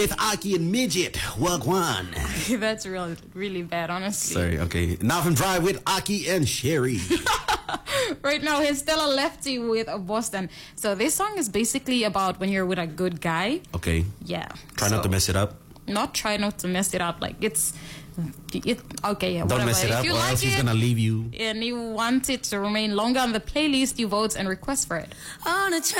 With Aki and Midget, Wagwan. That's really bad, honestly. Sorry, okay. Now from Drive with Aki and Sherry. Right now, here's Stella Lefty with Boston. So this song is basically about when you're with a good guy. Okay. Yeah. Try not to mess it up. Try not to mess it up. Like okay, yeah, Don't whatever. mess it up, if you or like else he's gonna leave you. and you want it to remain longer on the playlist, you vote and request for it. On a